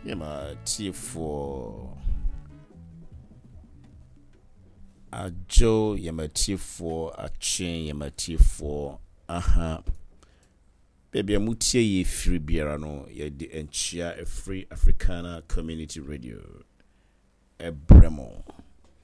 Yema T4 Ajo Yema T4 Achen Yema T4 aha baby amutie ye free biara no ye de enchia a free Africana community radio ebremo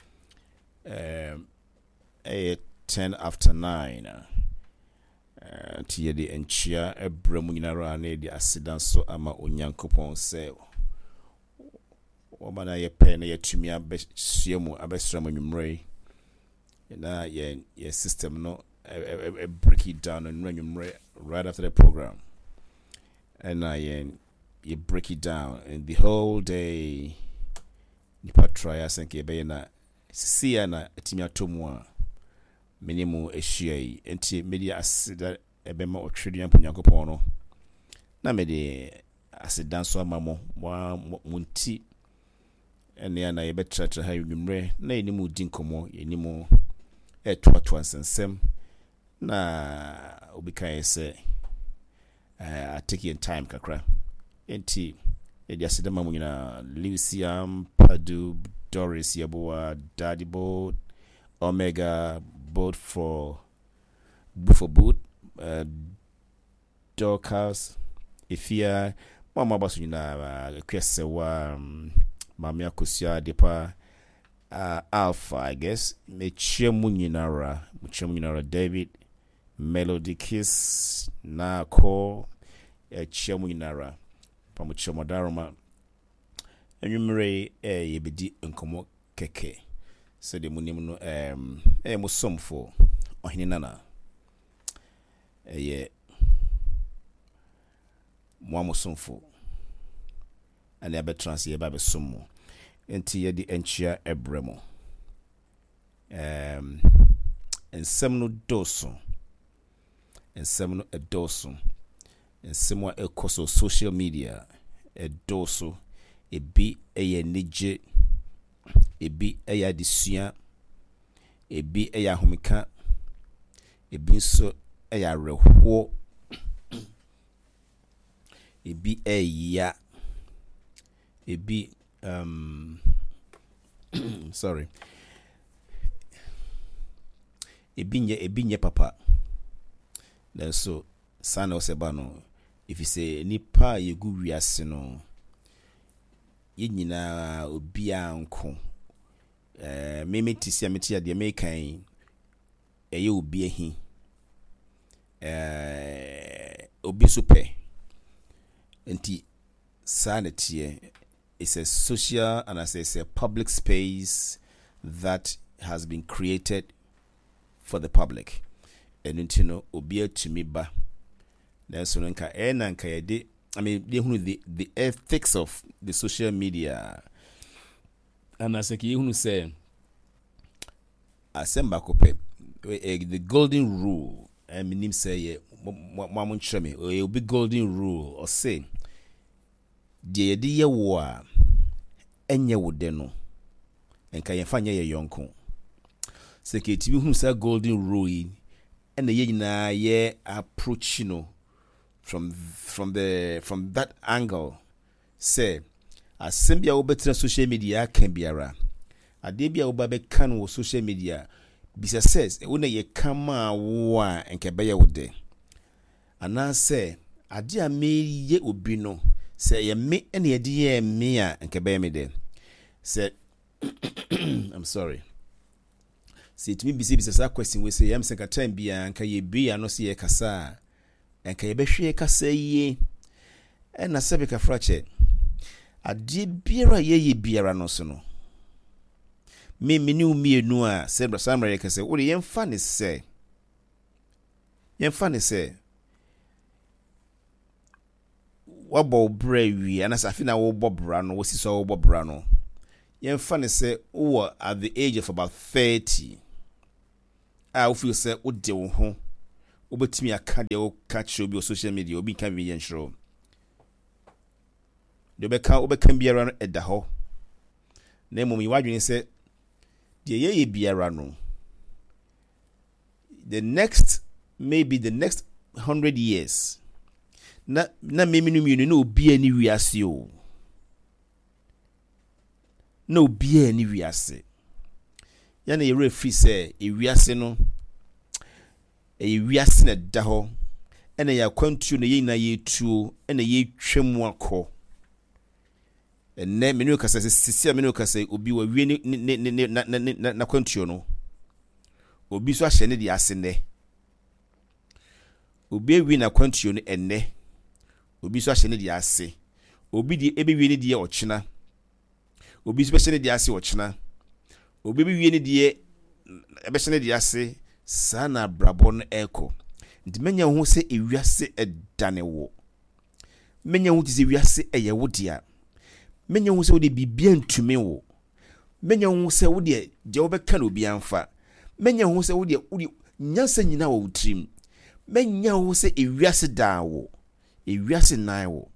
10 after 9 ti ye de enchia ebremo nyinara na de asidan so ama onyankopon se Obana ye pen ye tumi abesiemu abesram nwumre na ye system no break it down and nwumre right after the program and you break it down and the whole day nipa try asenke be na sia na atimi atomu a minimum ehia enti media asida ebema otwede amponyankopon no na me de asidan so amamo munti ene na ye betratra ha nwumre na enimu din komo enimu to ansensem na obikan say I take your time kakra enti e dia sedama mu nyina Lucian Padu Doris Yaboa Daddy Boat Omega Boat for boot Dorcas Ifia mama basu nyina kwese wa mama akosia depa Alpha I guess mechemu nyinara David Melody Kiss na ko chemu nyinara pamuchemo daroma enwumre yebedi nkomo keke so de munim no musomfo ohini nana ye mo musomfo ani abetrans ye ba besomo enti ye di enchia ebremo ensem no doso ensemo ekoso social media edoso ebi eye nije ebi eye adisua ebi eye ahomeka ebi nso eye areho ebi eya ebi sorry ebi nye papa then so sana osebano if you say nipa yegu wiase no yenyina obi anko meme tisia metia de mekan eye obi ehi obi super enti sana tie it's a social and as I say a public space that has been created for the public and you know obi atumi ba na so nka nka yede I mean they hunu the ethics of the social media and as you hunu say asemba kope the golden rule minim say mo ncheme obi golden rule or say de yede ye wo a enye wo de no nka ye fanya ye yonko seketi bi hunu say golden rule and the na ye approach from that angle say asembia wo betra social media can biara ade bia wo ba be kan wo social media bisa says wona ye kama wo a enke be ye wo de ana say ade a me ye obi no say ye me ene ye de ye me a enke be me de say I'm sorry see to me bisa sa question we say yam senka time bia anka ye bia no say ye kasa anka ye behwe kasa ye na sebe ka frache ade biara ye biara no so no me ni umienu a sebra samra ye kasa wo ye mfa ne se wabo bra wi ana safi na wo bobra no wo siso wo bobra no ye mfa ne se wo at the age of about 30 I feel say wo de wo ho obetimi aka de wo catch obi o social media obi kan wi yen shiro de obeka biara no eda ho na mum yiwadwene se de ye biara no maybe the next 100 years na meminu mienu na obi ani wiase o na obia ni wiase ya na yere free say wiase no wiase na da ho ena ya kwantu na yina yetuo ena yetwam akọ enne menu kasa sisi menu kasa obi wa wie na kwantu no obi so ahye ne di ase ne obi ewi na kwantu no enne obi so ahye ne di ase obi di ebe wie ne di ochina obi so behye ne di ase ochina obi bi wie ne di behye ne di ase sana brabon eko nti menya ho se ewiase edane wo menya ho se ewiase eye wo dia menya ho se wo de bibia ntumi wo menya ho se wo de je wo beka na obi anfa menya ho se wo de nyansa nyina wo trim menya ho se ewiase da wo ewiase nan wo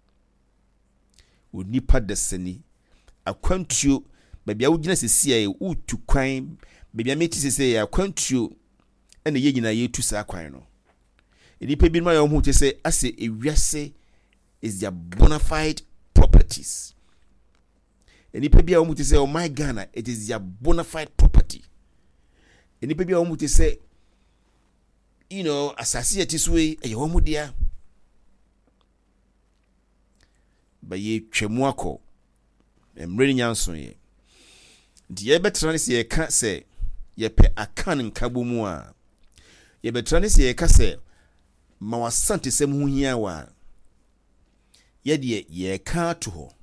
onipa desani akwantuo babia wo gina sesi aye utu kwan babia meti sesi ya akwantuo ene ye nyina yetu sa kwan no enipa bi ma yo hu te se ase ewiase is their bona fide properties enipa bi a hu te se oh my Ghana it is their bona fide property enipa bi a hu te se you know asase yeti so e ye ho dia ba ye twemu akọ emre nyanso ye ndi ye betra ne se ye ka se ye pe akan nkabo mu a ye betra ne se ye ka se ma wasante sem hu hia wa ye de ye ka ato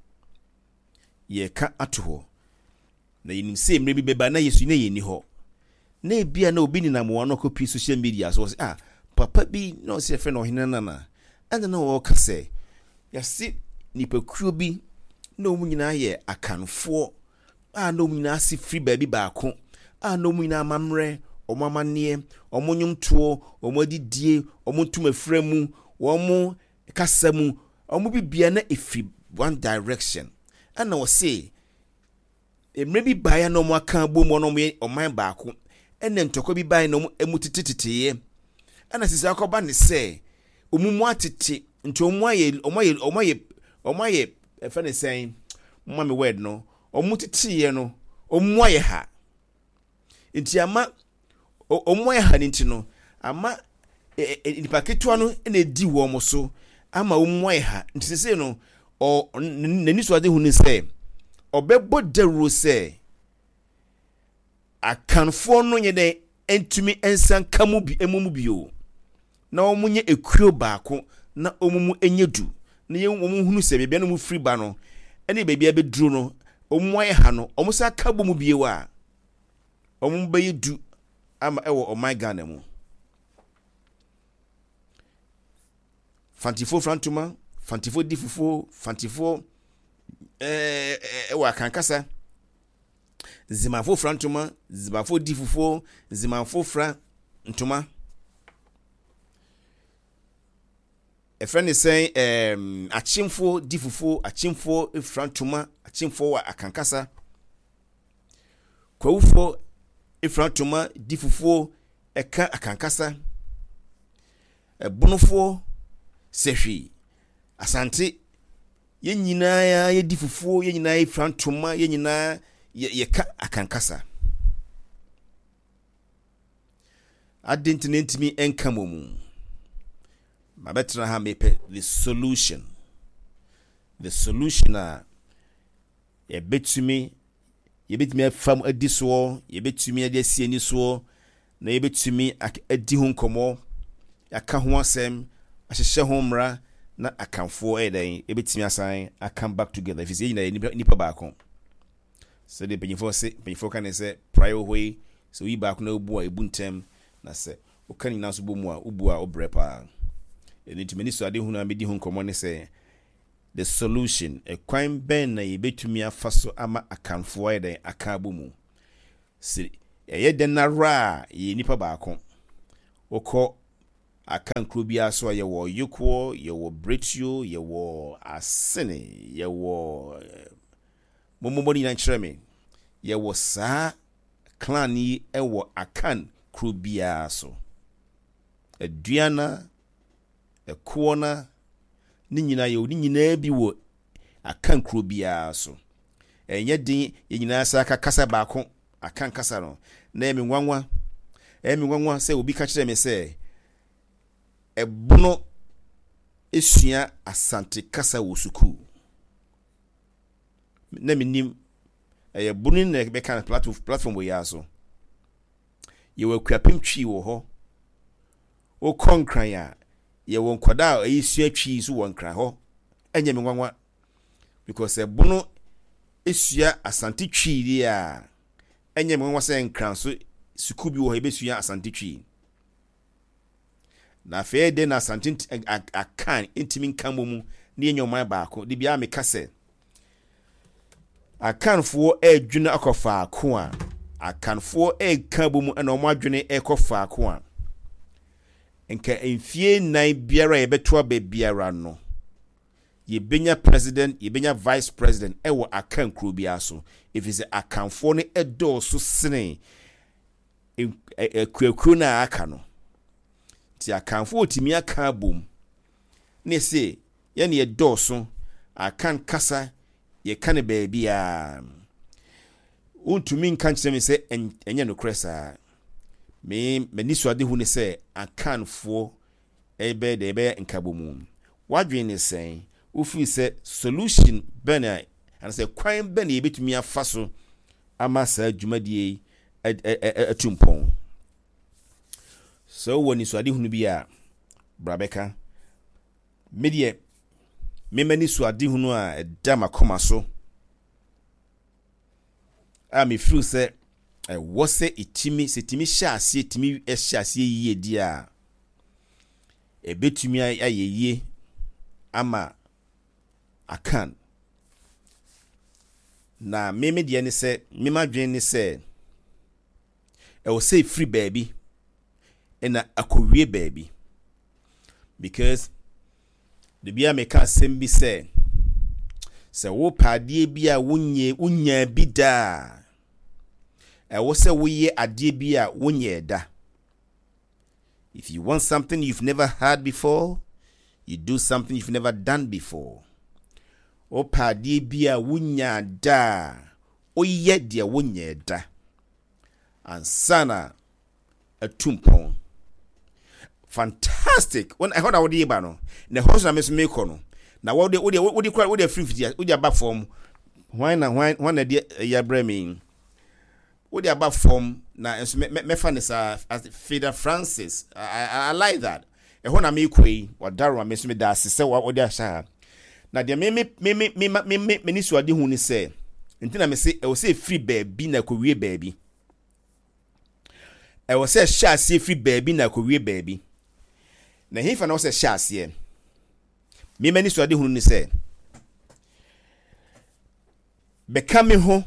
ho na yinim se emre bi beba na yesu ne yeni ho na ebia na obi ni na mo no copy social media so papa bi no se fe no hinana na and na wo ka se ya si nipakuo bi na omu nyina ye akanfo na omu nyina si free baby baako na omu nyina mamre omamane omonyumtuo omodidie omutuma fremu omu kasamu omu bibia na efi one direction ana wo say emre bi baya na omu aka bomu no oman baako ene ntoko bi baya na omu emutiteteye ana sisi akoba ne say omumu atete nti omaye efa ne sen mama word no omuteteye no omu aye ha nti ama omoya haninti no ama nipaketua no ena edi wo mo so ama omoya ha nti sese no nani so ade hunu se obebo dawro se akanfo no nye de entumi ensan kamu bi emumu bio na omunye ekuo baako na omumu enyedu na ye omu hunu se bebia no mu free ba no ene bebia beduro no omoya ha no omusa kabo mu biewa omu beyedu ama ewo oh my Ghana mu fantifo frantuma fantifo difufo fantifo ewa kankasa zimafo frantuma zimafo difufo zimafo fra ntuma friend is saying achimfo difufo achimfo frantuma achimfo wa akankasa kwawufo ifrantuma difufuo eka akankasa ebunufo sehwi asante ye nyina ya ye difufuo ye nyina ifrantuma ye nyina ye ka akankasa adentintimi enkamomu mabetra ha mepe the solution e betumi yebetumi afam adiso yebetumi adesi aniso na yebetumi adi ho nkomo aka ho asem ahyehye ho mra na akanfo eden yebetumi asan come back together if is na nipa baako so de penyifo kan say prior way so yi baako na obu a ebuntem na se okani na so bomu a obu a obrepa enitumi ni so ade hu na medi ho nkomo ne say the solution a kwan ben na yebetumi afaso ama akanfo eden akabo mu si eye den na ra ye nipa baako okọ akankro bia so ye wo yekwo ye wo bretio ye wo asene ye wo momomoni na nkyereme ye wo saa clan yi e wo akan kro bia so aduana ekona ni nyina ye ni nyina bi wo akan kro bia so enye din yenyina saka kasa baako akan kasa no na emi nwanwa se obi ka kire me se ebono esua asante kasa wo suku na minim bunu na be kan platform we yaso ye wa kwapem twi wo ho o konkran ya ye won kwada a esua twi so won kran ho enye me nwanwa because ebono esua asante twi dia enye me nwanwa se nkran so suku bi wo he besua asante twi na fe de na asante akan intimi nkambo mu ne enyoman baako de bia me kase akanfo adwene akofa ako a akanfo ekambo mu na omo adwene ekofa ako a enka enfie nan biara yebeto aba biara no yebenya president yebenya vice president ewo akan kro bia so if is akanfo ne edo so sene ekrakro na aka no ti akanfo otimi aka bom ne se ye ne edo so akan kasa ye kan baby a untumi nkan kyerɛ me sɛ enye no kresa me niso ade hu ne sɛ akanfo ebe de ebe nkabomu wadwen ne sɛn ufi sɛ solution bena and sɛ kwan bena ye betumi afa so ama saa dwumadie atumpon so woni so ade hu no bi a brabeka medie memani so ade hu no a da makoma so a me feel say wo se itimi hya ase itimi hya ase yiye di a ebetumi ayeye ama akan na meme de ne se memadwen ne se wo se free baby ena akowie baby because the bia meka sembi se wo padie bia wunya bida wo se woye adie bia wunya da. If you want something you've never had before, you do something you've never done before. O padie bia wunya da oye dia wunya da ansana atumpon. Fantastic. When I heard awodi ba no, na house na meso make no. Na wodi free 50, wodi aba form. Why na dia ya bremi. Wodi aba form na me fan is as Fida Francis. I like that. E ho na me kwei, wadaro meso me da sese wodi asha. Na dia me ni so ade hu ni se. Ntina me se e wo se free baby na kowie baby. E wo se sha se free baby na kowie baby. Na hifa na wo se hya ase me mani so ade hunu ni se bekame ho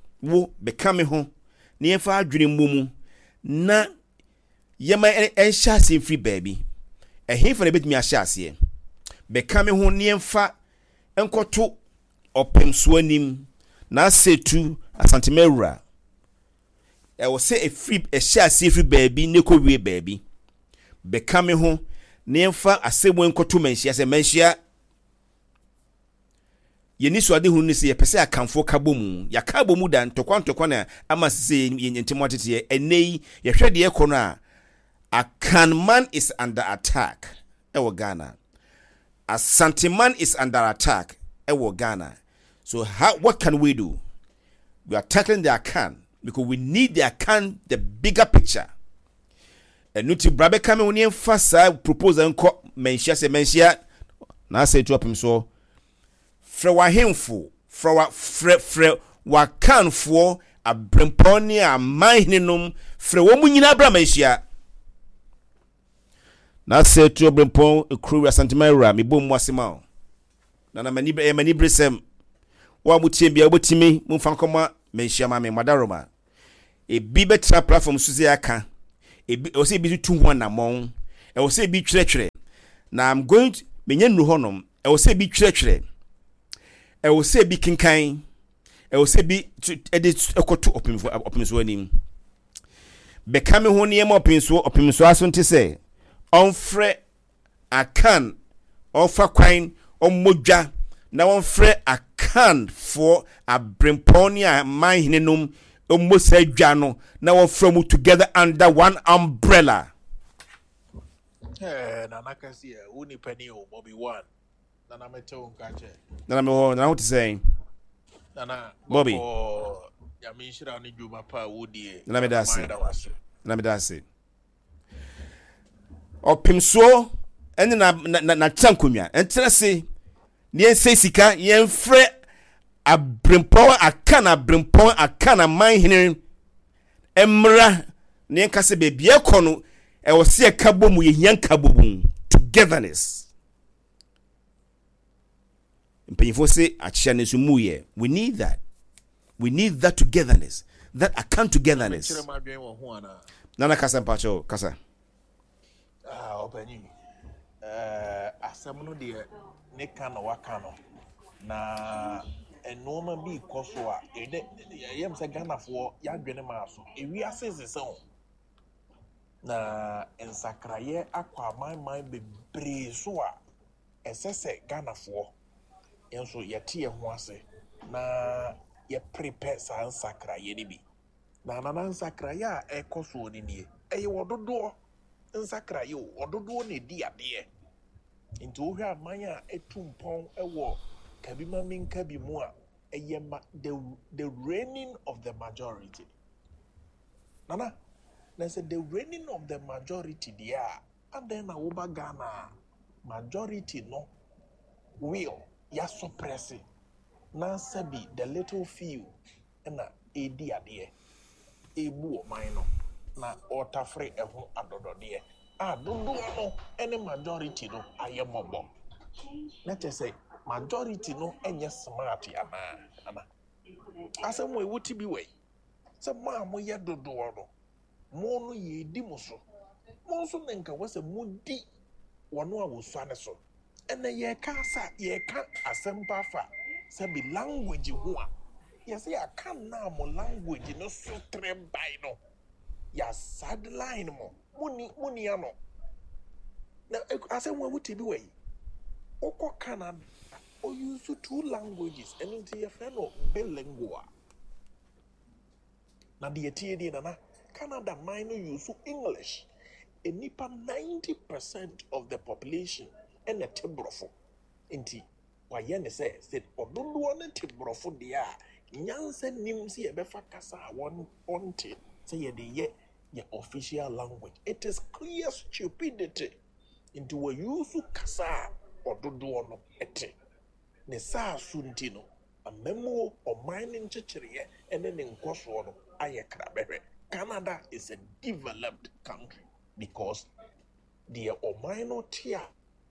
ne yefa adwene mmomu na yema en hya ase free baby hifa na betumi ahya ase bekame ho ne yefa enkoto opemso anim na setu asantemawura e wo se hya ase free baby ne kowie baby bekame ho nemfa asemo enkoto manhia se manhia yeni so ade hunu ni se yepese akanfo kabomu ya kabomu da ntokwa na ama se yentimo atete enei yehwe de ekono a can man is under attack ewo Ghana, Asante man is under attack ewo Ghana. So what can we do? We are tackling the Akan because we need the Akan, the bigger picture. Enuti brabe kame woni emfasa proposal nko menhia na say to apim so frɛ wahemfo frɛ wakanfo abremponi amanhinom frɛ wo munyina bra menhia na say to abrempon ekuru asantemara mebom wasema na mani bresem wa mutie bia obotimi mumfa nkoma menhia ma me madaroma ebi betra platform suze aka o say bi tu ho na mon e o say bi twere na I'm going to menye nru honom e o say bi twere e o say bi kinkan e o say bi edit ekoto opimso anim be kame ho ne em opimso aso nte say onfre akan ofa kwan omodwa na onfre Akan for a Brimponia, my hinenum, almost a jano, now from together under one umbrella. Nanaka see a uni penny or Bobby one. Nana Meto catcher. Nana, now to say, Nana Bobby. Yamishra ni Juma Pa Woody. Let me that's it. Or Pimso, and then na Chankumia, and Tressy, Yen say Sika, Yen Fre a Brimpo, a can a mine hearing, Emra, Nen Casabe, Biacono, and was see a cabum with young cabum, togetherness. Painful say, at Shanisumuye, we need that. We need that togetherness, that account togetherness. Nana Casa Pacho, Casa. Open you. Asamuno dear, Nekano Wakano. Na and Norman B. Koswa, Yam Sagana for young Genemaso. If we are says his own. Na and Sakraye Aqua, my mind be Bresua, Essesse Ghana for. And so Yatia Wase. Na ye prepare San Sakraye nibi. Na Nanan Sakraya e Koso ni. E wododo. Nsakra yo ododo ne dia de into wo hwa manya etumpon ewo kabima minka bi mu a eyema the reigning of the majority nana na say the reigning of the majority dia and then na wo ba Ghana majority no will ya suppress na sabi the little few na edi ade ebu o man no na otafre eho adodode dodo no any majority no ayemobo na say majority no enye smart ana asem we wuti bi we se ma mo ye dodo no mo no ye di mo so nenka wase mo di wono a wosane so ene ye ka asem pa fa se bi language ho a ye se ya kan na mo language no so trembai no ya sideline mo muni ano na ase mo wuti bi we oko Canada o use two languages and into your friend no bilingual na de tie de na Canada minor use English enipa 90% of the population and a tibrofo inti wa ye ne say ododo na tibrofo de a nyansa nimsi e be fa kasa wonte say ye the official language. It is clear stupidity into a use kasa or do no ete. Ne sa suntino a memo or mining chicheria and then in Kosovo ayakrabere. Canada is a developed country because the minor tia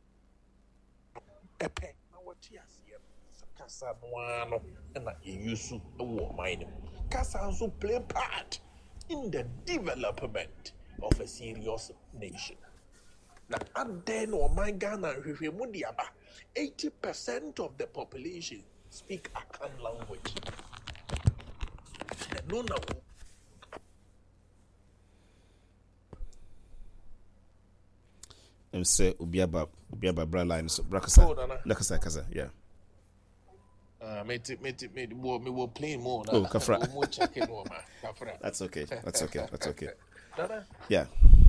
epe na watia kasa no and a use a mining. Kasa also play part in the development of a serious nation. Now, and then, my Ghana, 80% of the population speak Akan language. No, no. Say, Ubiaba bra line, so Brakasa, Kasa, yeah. Me will play more. Oh, Kafra. That's okay. Dada? Yeah.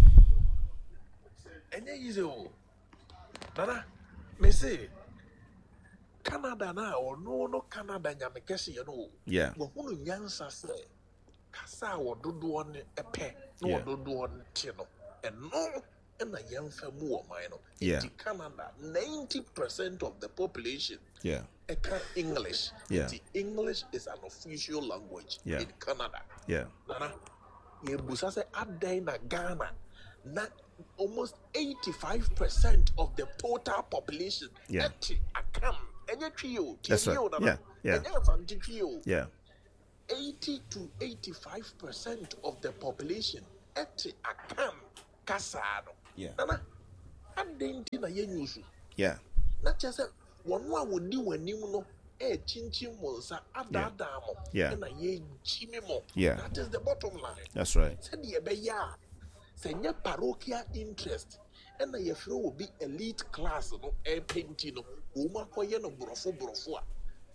And easy. Dada, me say Canada now or no Canada nyamekesi you know. Yeah. But who nyansa say kasa or do one a pe no do one tino and no and a young famu mine. Yeah. In Canada, 90% of the population English. Yeah. The English is an official language in Canada. Yeah. Nana, ye busa say adai na Ghana, na almost 85% of the total population. Yeah. That's right. Yeah. 80 to 85% of the population akam kasado. Yeah. Nana, adai na ye nyusu. Yeah. Na chese one would do when you know chinchin monsa adadamo and a ye jimmy mo. Yeah. That is the bottom line. That's right. Said ye be ya. Say your parochial interest and a will be elite class no a paintino, Uma koyeno brofo.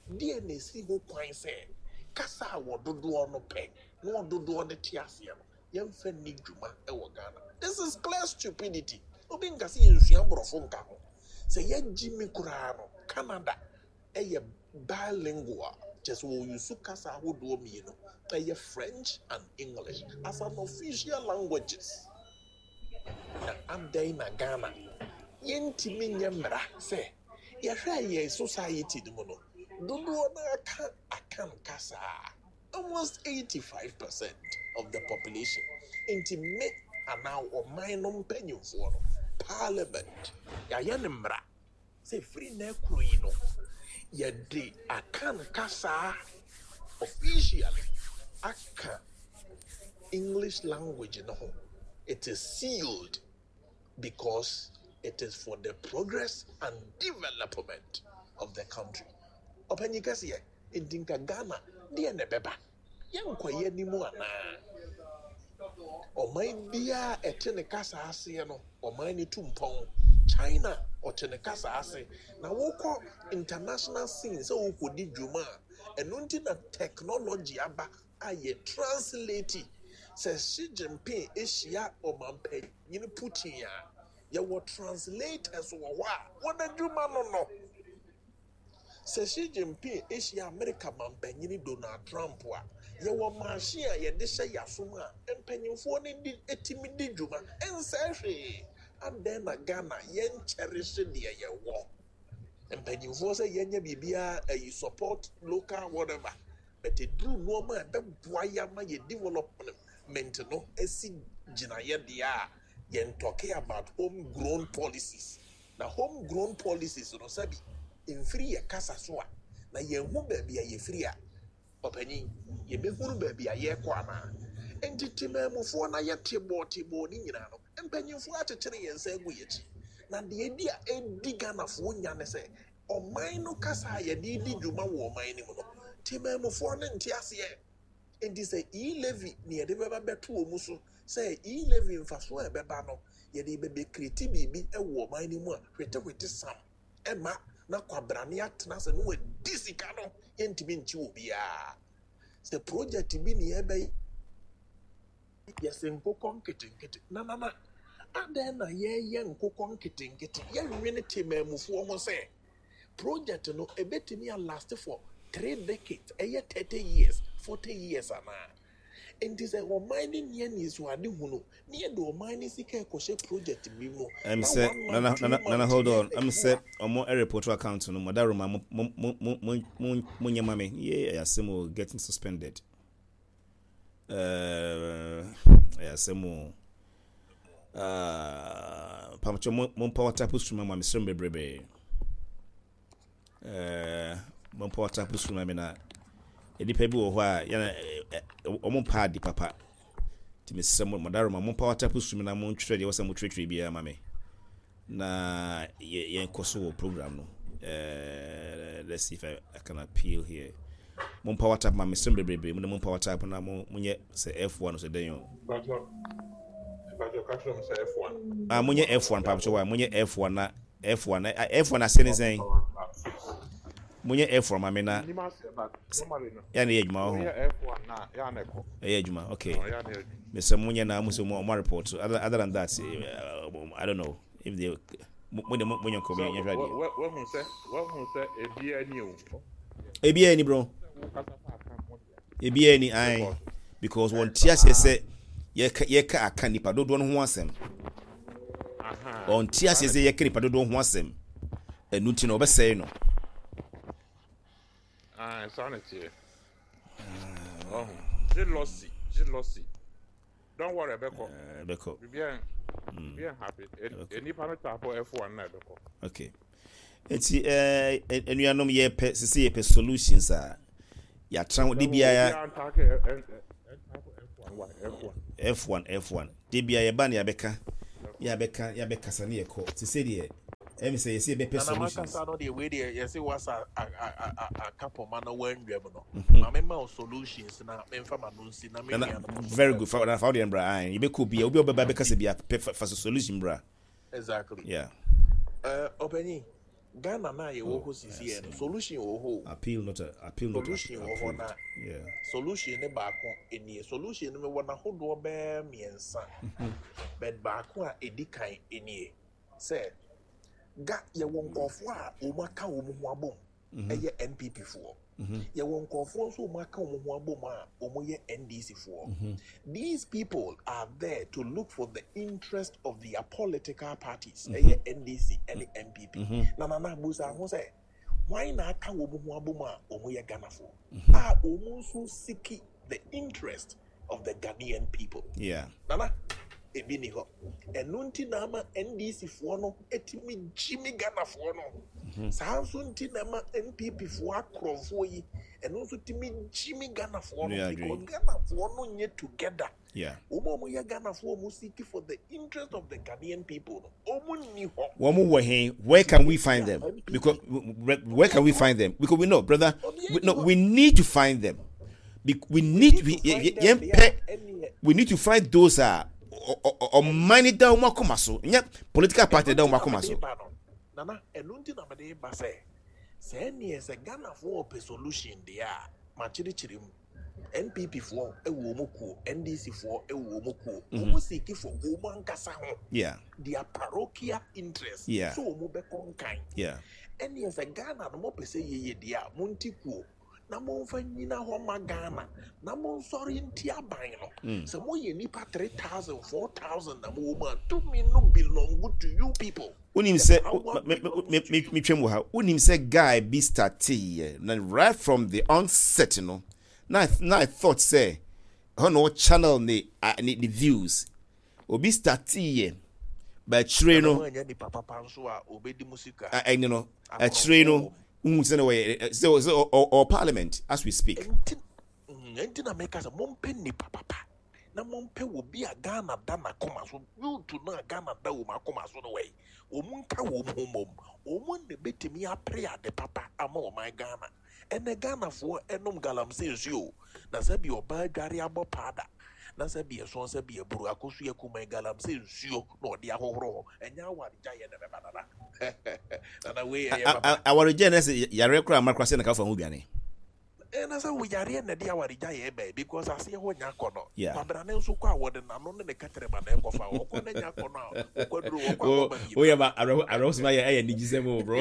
DNA si ho kwan sɛ kasa a wɔdodoɔ no pɛ na wɔdodoɔ no te aseɛ no yɛmfa ni dwuma wɔ Ghana. This is clear stupidity. Obi nka sɛ yɛnsua borɔfo nka ho. Sɛ yɛgye me koraa no Canada ɛyɛ bilingual. Just wɔn yusu kasa ahodoɔ mmienu ɛyɛ French and English as an official languages. Na adan na Ghana yɛntumi nyɛ mmara sɛ yɛhwɛ yɛ society no mu no dodoɔ no aka kasa almost 85% of the population nti me anaa ɔman no mpanyinfoɔ no parliament yɛayɛ ne mmara sɛ firi na akuro yi no yɛde aka kasa officially aka English language no ho. It is sealed because it is for the progress and development of the country. Open Yikasiye, in Dinka Ghana, dear Nebeba, young Kwayenimu ana. Or mine dear a Tenekasa Asiano, or mine Tumpong, China, or Tenekasa Asi. Now, walk international scenes, so could Juma, and until a technology aba, I translate it. Says Xi Jinping Asia or Mampe, you know, Putin. You will translate as what a Juma no. Says Xi Jinping Asia America Mampe, you know, Donald Trump. You will marshia, you desire Yasuma, and penny for a timid Juma, and say, and then a Ghana, yen cherish the year war. And penny for say, yen bibia, you support local whatever. But it drew no man, but why am I development? No, esi jinaya dia yen talking about homegrown policies. Now homegrown policies no sabi in free kasa so na yen hu ba bia ye free a opani ye be hu ba bia ye kwa na entity memufo na ye tebo ni nyina no empanyimfo atetere yen sa gu ye chi na de dia edi Ghana fo nya ne se oman no kasa ye di dwuma wo oman ni mu no timemufo ne nti ase ye. And this e-levy near the Baba Betu Musu say e-levy in Faso Bebano, yet they be creative be a woman anymore, with this sum. Emma, na quabrania tnas and with this cano, intimate you be the project to be near by yes, and go conquering it. No, and then a year young co conquering it. Young minute memo for say project no a bit me last for 3 decades, a year 30 years. 40 years and this is a mining yen is what do you know near the mining seeker project. I'm said, Nana, hold on. I'm said, or more a report account no Madaruma Munya Mami. Yeah, Simo getting suspended. Yeah, Simo. Pamacho Power Tapus from my Mr. Brebe. Power Tapus from my Edipa bi wo hɔ a yana ɔmo pa di papa ti mesɛ mo madaro ma mo pa wata pusumi na mo ntwere de wɔsɛ mo twetwe bia ma me na ye nkoso wo program no let's see if I can appeal here mo pa wata ma me sem bebrebe mo pa wata na mo nye sɛ F1 so den yo but you catch them say F1 mo nye F1 pa so wa mo nye F1 na F1 na sene zen Munye F1 ma me na ya na ejuma ho F1 na ya na eko ejuma okay me say munye na muso mo report other than that I don't know if they munye ko me nya what who say ebia ni bro ebia ni ai because one tia say ye ka aka nipa dodo no ho asem on tia say ye ka nipa dodo ho asem enu ti no obesey no sanity. Oh, jealousy. Don't worry, Beko. Be happy. Any parameter for F1 now, Beko. Okay. It's and we are no ye see a solutions are. Ya try DBI F1. DBI ban ya beka sani eko. To say the Emi say you see be solutions. Na the way there you see was a couple man when we no. Ma solutions na memfa manunsi na me. Very good for the bra. You be could be obi be because be a for solution bra. Exactly. Yeah. Openi Ghana na ye wo ho sisi e solution wo ho. Appeal not Solution wo ho na. Yeah. Solution ne baako enie solution ne me wona hodo be miensa. But baako a edikan enie. Say ga ye won kofo a o maka wo mu ho abom. Eye NPP fo. Ye won kofo so o maka wo mu ho abom a o mo ye NDC fo. These people are there to look for the interest of their political parties. Eye NDC and MPP. Na busa ho say why na aka wo mu ho abom a o mo ye Ghana fo. O mo so seek the interest of the Ghanaian people. Yeah. Nana ebi ni ho eno nti na ama NDC fo no etimi Jimmy Ghana fo no saa nso nti na ama NPP fo akrofo yi eno nso timi Jimmy Ghana fo no because Ghana fo no nye together. Yeah. Omo ya Ghana fo mo seek for the interest of the Ghanaian people no omo ni ho Womu wahe, where can we find them? Because where can we find them? Because we know, brother, we need to find them. We need to find those or money down makomaso. Yeah, political party down makomaso. Nana, enunti na mede ba say any as a Ghana for a solution there. Machiri chirim. NPP for a womoku, NDC for a womoku. Omosiki for woman kasa ho. Yeah. Their parochial interest. Yeah. So omobe konkan. Yeah. Any as a Ghana no mo pese ye dia muntiku. Na mo fa nyina ho ma Ghana na mo nsori ntia ban no so mo ye nipa 3,000 4,000 na mo ma to me no belong to you people. Unim say me twemu ha unim say guy be started right from the onset, you know. Now I thought say no channel the views obi started by train no ni papa panso a obedi musika you know a train no so or parliament as we speak. Enti na make us mompe ni papa na mompe wo bi a Ghana da na koma so you to na Ghana da wo ma koma so no way omunka wo mom omun ne betimi a prayer de papa ama wo my Ghana ene Ghana fo enom galamsey nsuo na sabi oba dware abopada na sabi eso sabi eburu akosu yakuma galamsey nsuo na odi ahohoro enya awarija ye de beba na na we awarija na se yare kura makrase na ka fa hu biane na sa we yare na de awarija ye be because ase ho nya kono babra ne nso kwa wode na no ne katere ba na ekofa okọ na nya kono okwaduru okwa ba o ya ba aros ma ya ni gisemo bro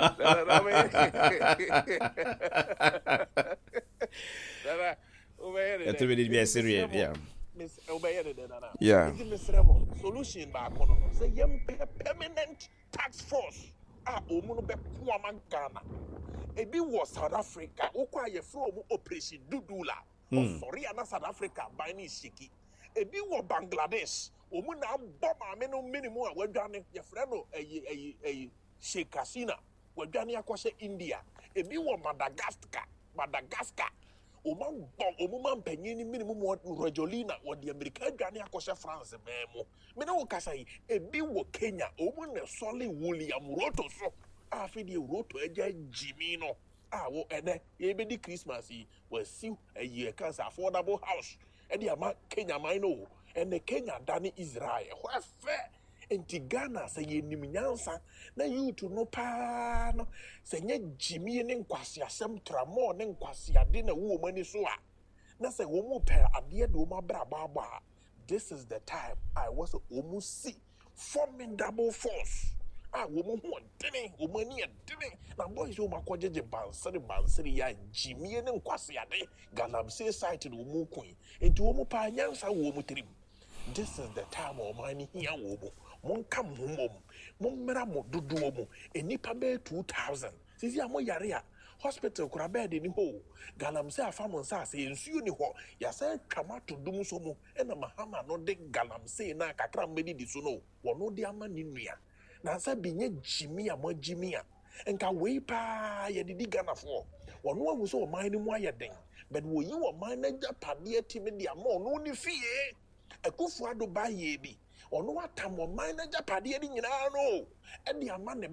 That will be a serious, yeah. Miss Obeyed, yeah. Solution back on say young permanent tax force. Omuno be Puaman Ghana. Ebi was South Africa, Okwaya from Operation Dudula. Sorry, and South Africa, Bani Shiki. Ebi was Bangladesh. Omuna bomb minimum, we're done your friend, a Sheikh Hasina. We're done across India. Ebi was Madagascar. Oman penny minimum Rajolina or the American Ghana Akosha France memo. Meno Kasai, a biwo Kenya, Oman solid William Roto so. Afidi Roto Eja Jimino. Wo ene ebedi Christmas was see a year cancer affordable house. And the amount Kenya mino and the Kenya Dani Israel. What fair? Enti Ghana say ye niminyansa na you to no pa no say nye Jimmy ne nkwasi asem tramo ne nkwasi ade na wo mani so a na say wo mu pe ade de wo mabra baba. This is the time I was almost see formidable force wo mu ho dene wo mani dene na boys wo makojeje bansiri ya Jimmy ne nkwasi ade Galamsey site wo mu kun enti wo mu pa nyansa wo mu trim. This is the time of money here wo mon kam humom mon mera mo dodo mo enipa be 2,000 sisi amo yare a hospital kura bed ni ho Galamsey afamon sa se nsuo ni ho ya se twama to dum so mo ena mahama no de Galamsey na kakra mbedi di so no wono de ama ni nua na sa binye Jimmy a mo Jimmy a enka wei pa ye didi Ghana fo wono awu so o man ni mu ayeden but wo yi wo man na japade atimi de ama no ni fie Akufo-Addo ba ye bi ono atam o man na japade ni nyina no e de ama ne